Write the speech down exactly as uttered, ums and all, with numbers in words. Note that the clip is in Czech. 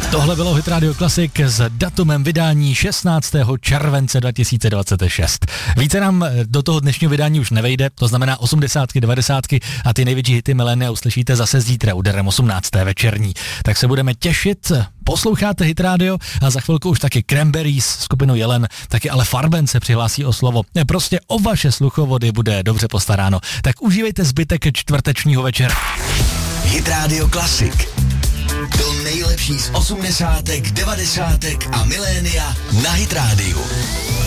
Tohle bylo Hit Radio Classic s datumem vydání šestnáctého července dva tisíce dvacet šest. Více nám do toho dnešního vydání už nevejde, to znamená osmdesátky, devadesátky a ty největší hity milénia uslyšíte zase zítra úderem osmnácté večerní. Tak se budeme těšit, posloucháte Hit Radio a za chvilku už taky Cranberries, skupinu Jelen, taky ale Farben se přihlásí o slovo. Prostě o vaše sluchovody bude dobře postaráno. Tak užívejte zbytek čtvrtečního večera. Hit Radio Classic. To nejlepší z osmdesátek, devadesátek a milénia na Hit Radio.